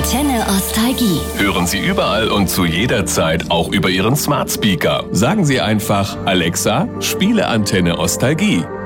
Antenne Ostalgie. Hören Sie überall und zu jeder Zeit auch über Ihren Smart Speaker. Sagen Sie einfach: Alexa, spiele Antenne Ostalgie.